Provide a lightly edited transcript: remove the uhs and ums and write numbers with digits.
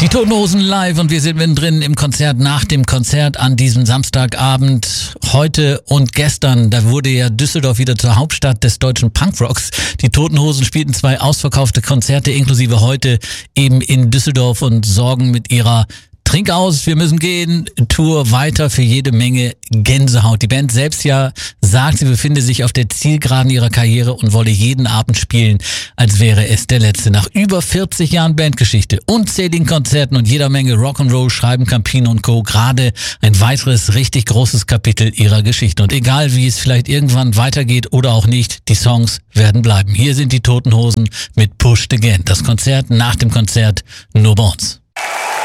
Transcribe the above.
Die Toten Hosen live und wir sind mittendrin im Konzert nach dem Konzert an diesem Samstagabend. Heute und gestern, da wurde ja Düsseldorf wieder zur Hauptstadt des deutschen Punkrocks. Die Toten Hosen spielten 2 ausverkaufte Konzerte, inklusive heute eben in Düsseldorf, und sorgen mit ihrer Trink aus, wir müssen gehen, Tour weiter für jede Menge Gänsehaut. Die Band selbst ja sagt, sie befinde sich auf der Zielgeraden ihrer Karriere und wolle jeden Abend spielen, als wäre es der letzte. Nach über 40 Jahren Bandgeschichte, unzähligen Konzerten und jeder Menge Rock'n'Roll schreiben Campino und Co. gerade ein weiteres richtig großes Kapitel ihrer Geschichte. Und egal wie es vielleicht irgendwann weitergeht oder auch nicht, die Songs werden bleiben. Hier sind die Toten Hosen mit Pushed Again. Das Konzert nach dem Konzert nur bei uns.